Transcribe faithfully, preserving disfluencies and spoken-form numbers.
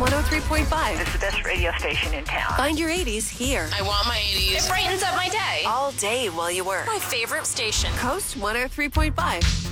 one oh three point five. It's the best radio station in town. Find your eighties here. I want my eighties. It brightens up my day. All day while you work. My favorite station. Coast one oh three point five.